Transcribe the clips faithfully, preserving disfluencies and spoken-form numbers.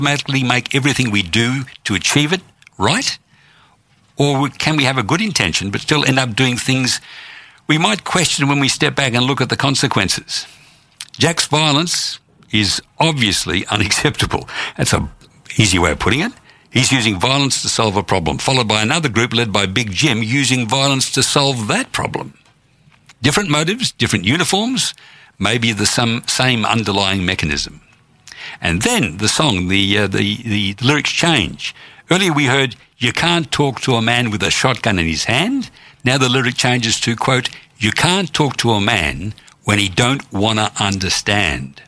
automatically make everything we do to achieve it right? Or can we have a good intention but still end up doing things we might question when we step back and look at the consequences? Jack's violence is obviously unacceptable. That's an easy way of putting it. He's using violence to solve a problem, followed by another group led by Big Jim using violence to solve that problem. Different motives, different uniforms, maybe the some, same underlying mechanism. And then the song, the, uh, the, the lyrics change. Earlier we heard, you can't talk to a man with a shotgun in his hand. Now the lyric changes to, quote, you can't talk to a man when he don't want to understand.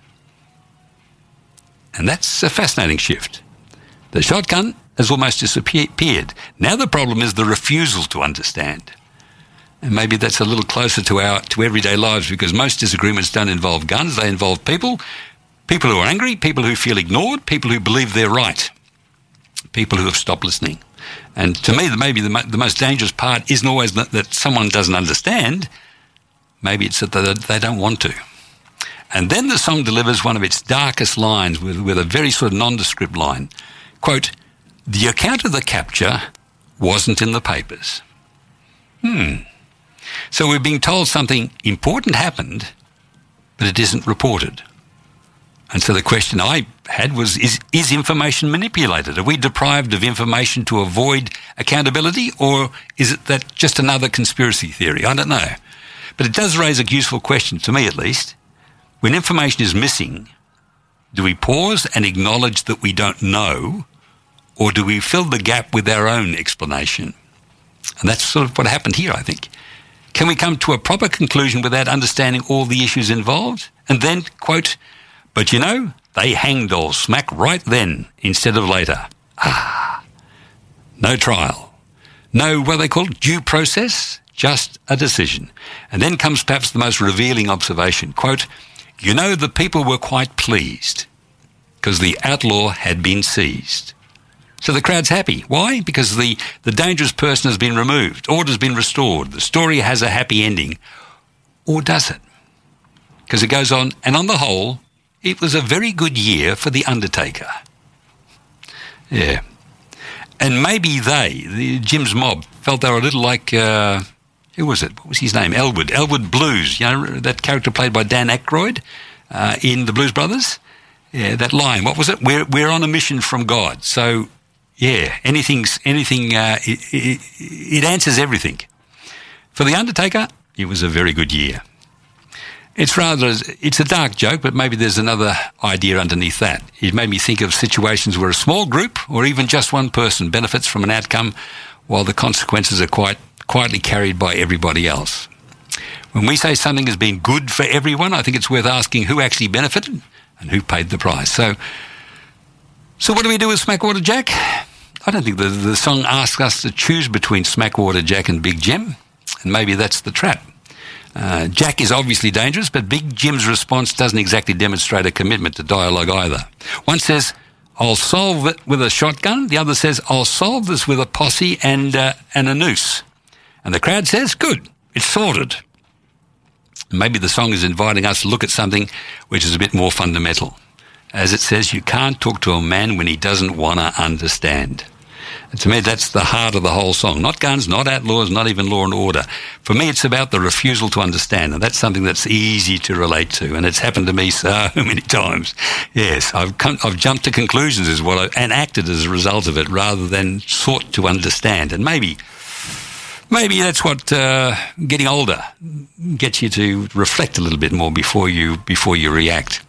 And that's a fascinating shift. The shotgun has almost disappeared. Now the problem is the refusal to understand. And maybe that's a little closer to our to everyday lives, because most disagreements don't involve guns. They involve people, people who are angry, people who feel ignored, people who believe they're right, people who have stopped listening. And to me, maybe the, the most dangerous part isn't always that, that someone doesn't understand. Maybe it's that they, they don't want to. And then the song delivers one of its darkest lines with, with a very sort of nondescript line. Quote, the account of the capture wasn't in the papers. Hmm. So we're being told something important happened, but it isn't reported. And so the question I had was, is, is information manipulated? Are we deprived of information to avoid accountability, or is it that just another conspiracy theory? I don't know. But it does raise a useful question, to me at least. When information is missing, do we pause and acknowledge that we don't know, or do we fill the gap with our own explanation? And that's sort of what happened here, I think. Can we come to a proper conclusion without understanding all the issues involved? And then, quote, but you know, they hanged old Smack right then instead of later. Ah, no trial. No, what they call it, due process, just a decision. And then comes perhaps the most revealing observation. Quote, you know, the people were quite pleased because the outlaw had been seized. So the crowd's happy. Why? Because the, the dangerous person has been removed. Order's been restored. The story has a happy ending. Or does it? Because it goes on, and on the whole, it was a very good year for the Undertaker. Yeah. And maybe they, the Jim's mob, felt they were a little like, uh, who was it? What was his name? Elwood. Elwood Blues. You know, that character played by Dan Aykroyd uh, in The Blues Brothers? Yeah, that line. What was it? We're, we're on a mission from God. So, yeah, anything's, anything, uh, it, it, it answers everything. For The Undertaker, it was a very good year. It's rather, it's a dark joke, but maybe there's another idea underneath that. It made me think of situations where a small group, or even just one person, benefits from an outcome while the consequences are quite quietly carried by everybody else. When we say something has been good for everyone, I think it's worth asking who actually benefited and who paid the price. So, so what do we do with Smackwater Jack? I don't think the, the song asks us to choose between Smackwater Jack and Big Jim, and maybe that's the trap. Uh, Jack is obviously dangerous, but Big Jim's response doesn't exactly demonstrate a commitment to dialogue either. One says, I'll solve it with a shotgun. The other says, I'll solve this with a posse and, uh, and a noose. And the crowd says, good, it's sorted. Maybe the song is inviting us to look at something which is a bit more fundamental. As it says, you can't talk to a man when he doesn't want to understand. And to me, that's the heart of the whole song. Not guns, not outlaws, not even law and order. For me, it's about the refusal to understand, and that's something that's easy to relate to, and it's happened to me so many times. Yes, I've come, I've jumped to conclusions as well, and acted as a result of it, rather than sought to understand. And maybe, maybe that's what uh, getting older gets you to reflect a little bit more before you before you react.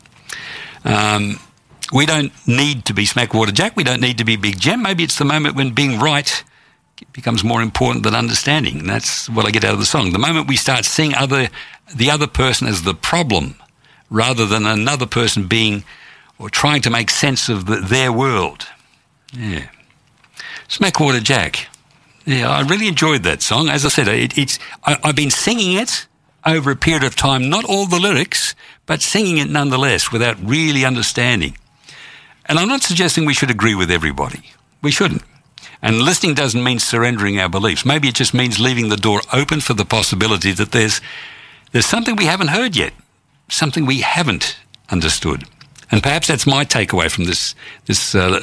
Um, We don't need to be Smackwater Jack. We don't need to be Big Jim. Maybe it's the moment when being right becomes more important than understanding. And that's what I get out of the song. The moment we start seeing other, the other person as the problem rather than another person being or trying to make sense of the, their world. Yeah. Smackwater Jack. Yeah, I really enjoyed that song. As I said, it, it's I, I've been singing it over a period of time, not all the lyrics, but singing it nonetheless without really understanding. And I'm not suggesting we should agree with everybody. We shouldn't. And listening doesn't mean surrendering our beliefs. Maybe it just means leaving the door open for the possibility that there's there's something we haven't heard yet, something we haven't understood. And perhaps that's my takeaway from this this uh,